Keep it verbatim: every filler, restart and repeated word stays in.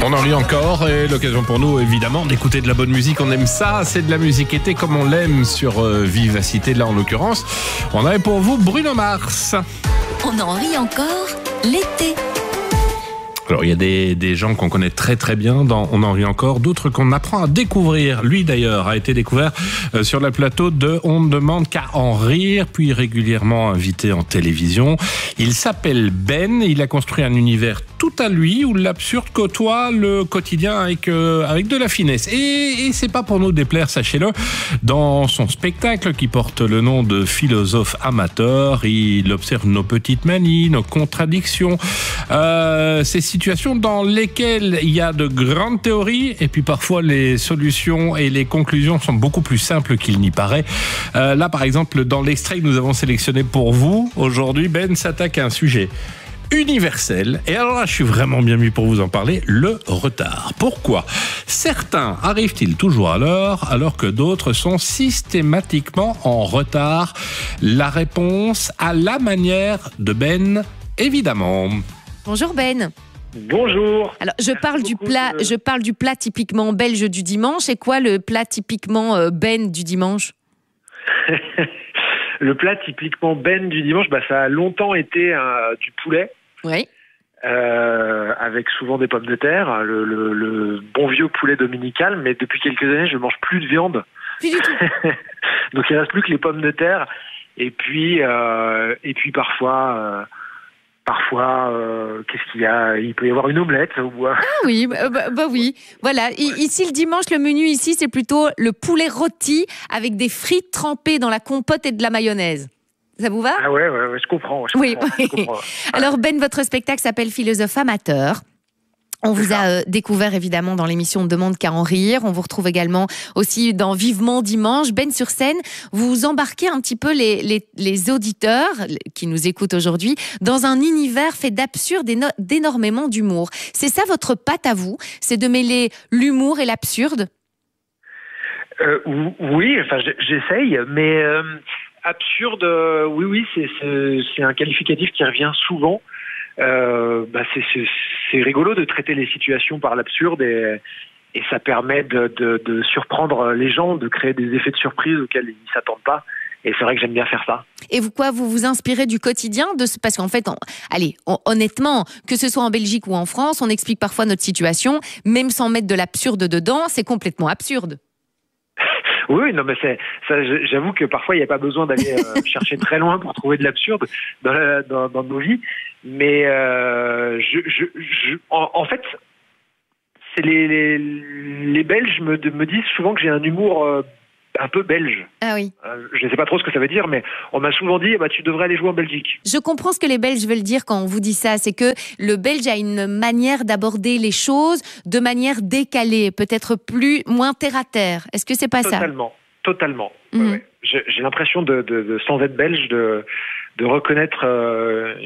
On en rit encore et l'occasion pour nous évidemment d'écouter de la bonne musique. On aime ça, c'est de la musique été comme on l'aime sur euh, Vivacité. Là en l'occurrence, on avait pour vous Bruno Mars. On en rit encore l'été. Alors il y a des, des gens qu'on connaît très très bien dans On en rit encore, d'autres qu'on apprend à découvrir. Lui d'ailleurs a été découvert euh, sur le plateau de On ne demande qu'à en rire, puis régulièrement invité en télévision. Il s'appelle Ben, il a construit un univers tout à lui où l'absurde côtoie le quotidien avec, euh, avec de la finesse. Et, et c'est pas pour nous déplaire, sachez-le, dans son spectacle qui porte le nom de Philosophe amateur, il observe nos petites manies, nos contradictions, euh, ces situations dans lesquelles il y a de grandes théories et puis parfois les solutions et les conclusions sont beaucoup plus simples qu'il n'y paraît. Euh, là par exemple, dans l'extrait que nous avons sélectionné pour vous aujourd'hui, Ben s'attaque à un sujet universel. Et alors là, je suis vraiment bien mis pour vous en parler, le retard. Pourquoi certains arrivent-ils toujours à l'heure alors que d'autres sont systématiquement en retard? La réponse à la manière de Ben, évidemment. Bonjour Ben. Bonjour. Alors je parle du plat, de... je parle du plat typiquement belge du dimanche. C'est quoi le plat typiquement euh, Ben du dimanche? Le plat typiquement Ben du dimanche, bah, ça a longtemps été euh, du poulet. Oui. Euh, avec souvent des pommes de terre, le, le, le bon vieux poulet dominical, mais depuis quelques années, je ne mange plus de viande. Plus du tout. Donc il ne reste plus que les pommes de terre. Et puis, euh, et puis parfois... Euh, Parfois, euh, qu'est-ce qu'il y a? Il peut y avoir une omelette. Ou... Ah oui, bah, bah, bah oui. Voilà. I- ici, le dimanche, le menu ici, c'est plutôt le poulet rôti avec des frites trempées dans la compote et de la mayonnaise. Ça vous va? Ah ouais, ouais, ouais, je comprends. Je Oui. comprends, je comprends. Alors Ben, votre spectacle s'appelle Philosophe amateur. On vous a euh, découvert évidemment dans l'émission On ne demande qu'à en rire. On vous retrouve également aussi dans Vivement Dimanche. Ben sur scène, vous embarquez un petit peu les, les, les auditeurs qui nous écoutent aujourd'hui dans un univers fait d'absurde et no- d'énormément d'humour. C'est ça votre patte à vous? C'est de mêler l'humour et l'absurde? Euh, oui, enfin j'essaye, mais euh, absurde, euh, oui, oui, c'est, c'est, c'est un qualificatif qui revient souvent. Euh, bah c'est, c'est, c'est rigolo de traiter les situations par l'absurde et, et ça permet de, de, de surprendre les gens, de créer des effets de surprise auxquels ils ne s'attendent pas. Et c'est vrai que j'aime bien faire ça. Et vous quoi, vous vous inspirez du quotidien de ce... Parce qu'en fait, on... allez, on... honnêtement, que ce soit en Belgique ou en France, on explique parfois notre situation, même sans mettre de l'absurde dedans, c'est complètement absurde. Oui, non, mais c'est, ça, j'avoue que parfois il n'y a pas besoin d'aller euh, chercher très loin pour trouver de l'absurde dans, la, dans, dans nos vies. Mais euh, je, je, je, en, en fait, c'est les, les, les Belges me, me disent souvent que j'ai un humour euh, un peu belge. Ah oui. Euh, je ne sais pas trop ce que ça veut dire, mais on m'a souvent dit bah, tu devrais aller jouer en Belgique. Je comprends ce que les Belges veulent dire quand on vous dit ça. C'est que le Belge a une manière d'aborder les choses de manière décalée, peut-être plus, moins terre à terre. Est-ce que c'est pas Totalement, ça? Totalement. Mmh. Ouais, ouais. J'ai, j'ai l'impression, de, de, de, sans être belge, de, de reconnaître... Euh,